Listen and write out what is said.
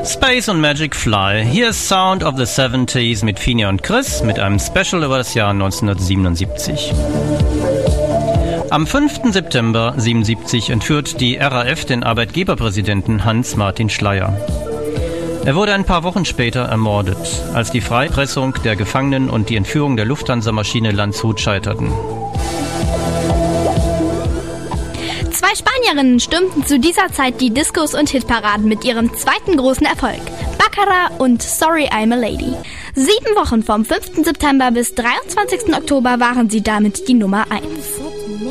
Space und Magic Fly. Hier ist Sound of the 70s mit Finja und Chris mit einem Special über das Jahr 1977. Am 5. September 1977 entführt die RAF den Arbeitgeberpräsidenten Hans-Martin Schleyer. Er wurde ein paar Wochen später ermordet, als die Freipressung der Gefangenen und die Entführung der Lufthansa-Maschine Landshut scheiterten. Zwei Spanierinnen stürmten zu dieser Zeit die Discos und Hitparaden mit ihrem zweiten großen Erfolg, Baccara und Sorry I'm a Lady. 7 Wochen vom 5. September bis 23. Oktober waren sie damit die Nummer 1.